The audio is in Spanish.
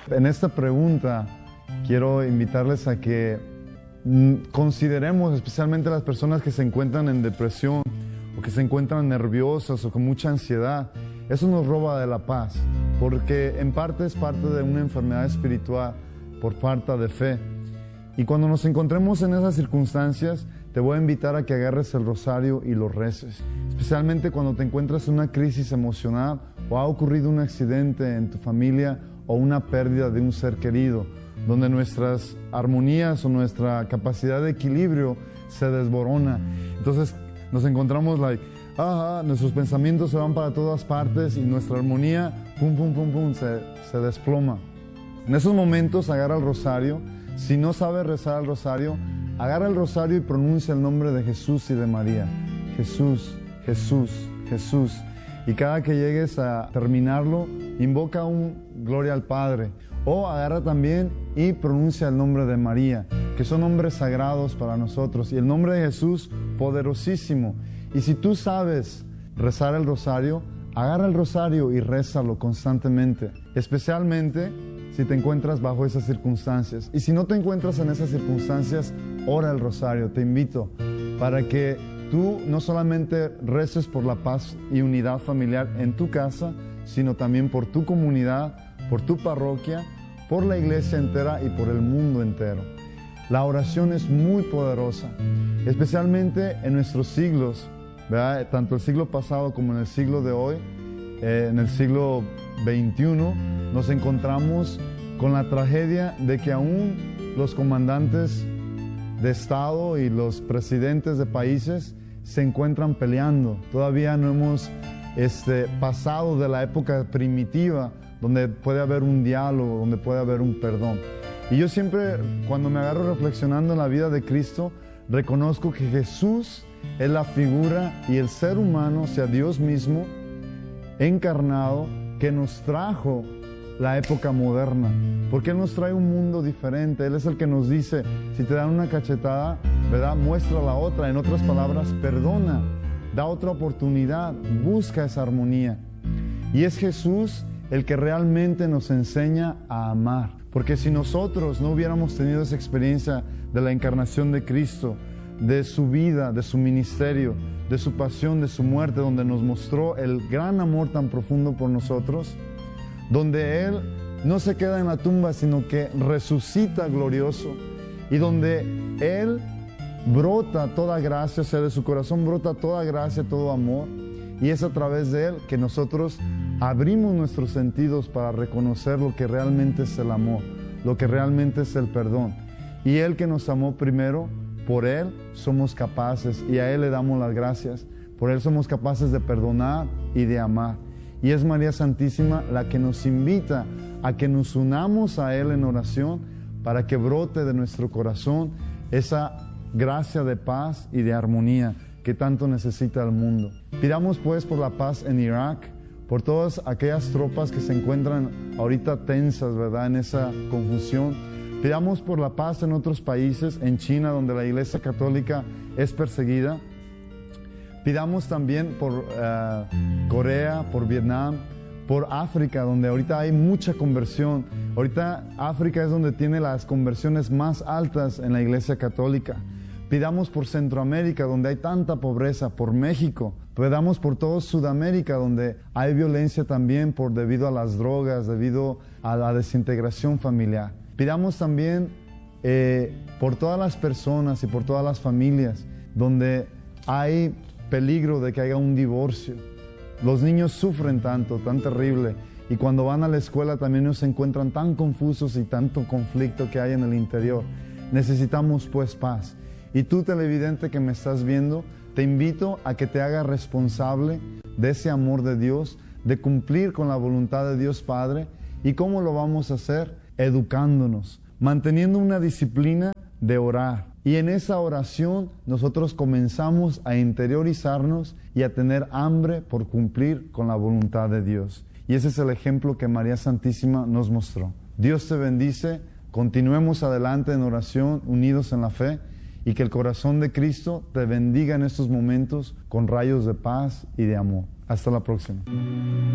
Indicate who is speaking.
Speaker 1: En esta pregunta quiero invitarles a que consideremos especialmente las personas que se encuentran en depresión o que se encuentran nerviosas o con mucha ansiedad. Eso nos roba de la paz, porque en parte es parte de una enfermedad espiritual por falta de fe. Y cuando nos encontremos en esas circunstancias, te voy a invitar a que agarres el rosario y lo reces. Especialmente cuando te encuentras en una crisis emocional o ha ocurrido un accidente en tu familia o una pérdida de un ser querido, donde nuestras armonías o nuestra capacidad de equilibrio se desborona. Entonces nos encontramos nuestros pensamientos se van para todas partes y nuestra armonía, se desploma. En esos momentos agarra el rosario. Si no sabes rezar el rosario, agarra el rosario y pronuncia el nombre de Jesús y de María. Jesús, Jesús, Jesús. Y cada que llegues a terminarlo, invoca un Gloria al Padre. O agarra también y pronuncia el nombre de María, que son nombres sagrados para nosotros. Y el nombre de Jesús, poderosísimo. Y si tú sabes rezar el rosario, agarra el rosario y rézalo constantemente. Especialmente si te encuentras bajo esas circunstancias. Y si no te encuentras en esas circunstancias, ora el rosario. Te invito para que tú no solamente reces por la paz y unidad familiar en tu casa, sino también por tu comunidad, por tu parroquia, por la iglesia entera y por el mundo entero. La oración es muy poderosa, especialmente en nuestros siglos, ¿verdad? Tanto el siglo pasado como en el siglo de hoy, en el siglo XXI, nos encontramos con la tragedia de que aún los comandantes de Estado y los presidentes de países se encuentran peleando. Todavía no hemos pasado de la época primitiva donde puede haber un diálogo, donde puede haber un perdón. Y yo siempre, cuando me agarro reflexionando en la vida de Cristo, reconozco que Jesús es la figura y el ser humano, o sea, Dios mismo, encarnado, que nos trajo la época moderna, porque Él nos trae un mundo diferente. Él es el que nos dice, si te dan una cachetada, ¿verdad?, muestra la otra. En otras palabras, perdona, da otra oportunidad, busca esa armonía. Y es Jesús el que realmente nos enseña a amar, porque si nosotros no hubiéramos tenido esa experiencia de la encarnación de Cristo, de su vida, de su ministerio, de su pasión, de su muerte, donde nos mostró el gran amor tan profundo por nosotros, donde Él no se queda en la tumba, sino que resucita glorioso, y donde Él brota toda gracia, o sea, de su corazón brota toda gracia, todo amor, y es a través de Él que nosotros abrimos nuestros sentidos para reconocer lo que realmente es el amor, lo que realmente es el perdón. Y Él que nos amó primero, por Él somos capaces, y a Él le damos las gracias, por Él somos capaces de perdonar y de amar. Y es María Santísima la que nos invita a que nos unamos a Él en oración para que brote de nuestro corazón esa gracia de paz y de armonía que tanto necesita el mundo. Pidamos pues por la paz en Irak, por todas aquellas tropas que se encuentran ahorita tensas, ¿verdad?, en esa confusión. Pidamos por la paz en otros países, en China, donde la Iglesia Católica es perseguida. Pidamos también por Corea, por Vietnam, por África, donde ahorita hay mucha conversión. Ahorita África es donde tiene las conversiones más altas en la Iglesia Católica. Pidamos por Centroamérica, donde hay tanta pobreza, por México. Pidamos por toda Sudamérica, donde hay violencia también debido a las drogas, debido a la desintegración familiar. Pidamos también por todas las personas y por todas las familias donde hay peligro de que haya un divorcio. Los niños sufren tanto, tan terrible, y cuando van a la escuela también nos encuentran tan confusos y tanto conflicto que hay en el interior. Necesitamos pues paz. Y tú, televidente que me estás viendo, te invito a que te hagas responsable de ese amor de Dios, de cumplir con la voluntad de Dios Padre. ¿Y cómo lo vamos a hacer? Educándonos, manteniendo una disciplina de orar. Y en esa oración nosotros comenzamos a interiorizarnos y a tener hambre por cumplir con la voluntad de Dios. Y ese es el ejemplo que María Santísima nos mostró. Dios te bendice, continuemos adelante en oración, unidos en la fe, y que el corazón de Cristo te bendiga en estos momentos con rayos de paz y de amor. Hasta la próxima.